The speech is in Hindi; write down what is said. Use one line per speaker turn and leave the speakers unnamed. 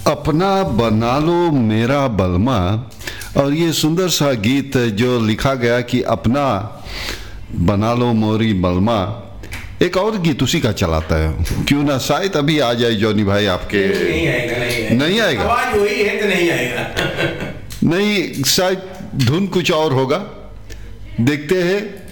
अपना बना लो मेरा बलमा। और ये सुंदर सा गीत जो लिखा गया कि अपना बना लो मोरी बलमा, एक और गीत उसी का चलाता है, क्यों ना शायद अभी आ जाए जॉनी भाई आपके।
नहीं आएगा,
नहीं आएगा,
आवाज वही है तो नहीं आएगा।
नहीं, शायद धुन कुछ और होगा, देखते हैं।